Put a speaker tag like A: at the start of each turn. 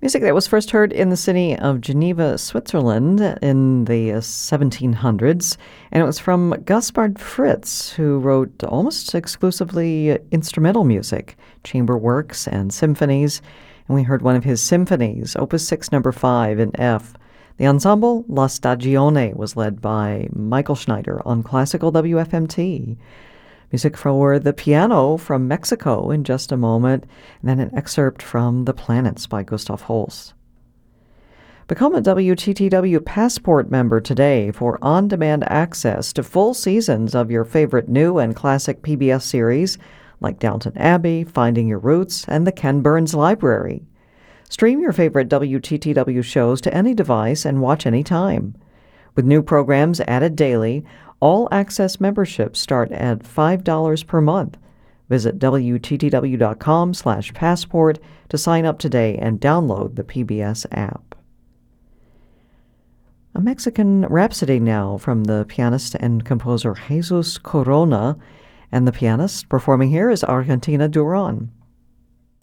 A: Music that was first heard in the city of Geneva, Switzerland in the 1700s, and it was from Gaspard Fritz, who wrote almost exclusively instrumental music, chamber works, and symphonies. And we heard one of his symphonies, Opus 6, number 5 in F. The ensemble, La Stagione, was led by Michael Schneider on Classical WFMT. Music for the piano from Mexico in just a moment, and then an excerpt from The Planets by Gustav Holst. Become a WTTW Passport member today for on-demand access to full seasons of your favorite new and classic PBS series like Downton Abbey, Finding Your Roots, and the Ken Burns Library. Stream your favorite WTTW shows to any device and watch anytime. With new programs added daily, all-access memberships start at $5 per month. Visit WTTW.com/passport to sign up today and download the PBS app. A Mexican Rhapsody now from the pianist and composer Jesus Corona, and the pianist performing here is Argentina Duran.